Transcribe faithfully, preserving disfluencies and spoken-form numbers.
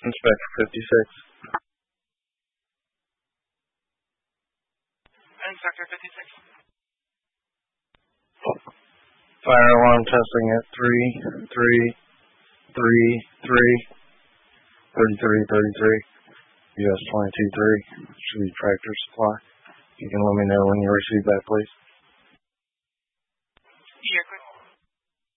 Inspector fifty-six. Inspector fifty-six. Fire alarm testing at three, three, three, three, thirty-three, thirty-three, U S twenty-two three. Should be Tractor Supply. You can let me know when you receive that, please. Yeah, quick.